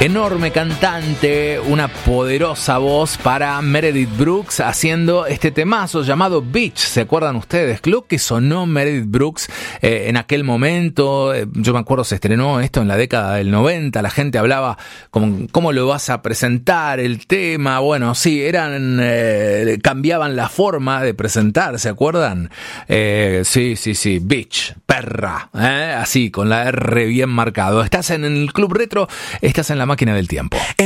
Enorme cantante, una poderosa voz para Meredith Brooks haciendo este temazo llamado Beach. ¿Se acuerdan ustedes? Creo que sonó Meredith Brooks en aquel momento. Yo me acuerdo, se estrenó esto en la década del 90. La gente hablaba como, ¿cómo lo vas a presentar? El tema, bueno, sí, cambiaban la forma de presentar, ¿se acuerdan? Sí, Beach, perra, así, con la R bien marcado. Estás en el Club Retro, estás en la máquina del tiempo.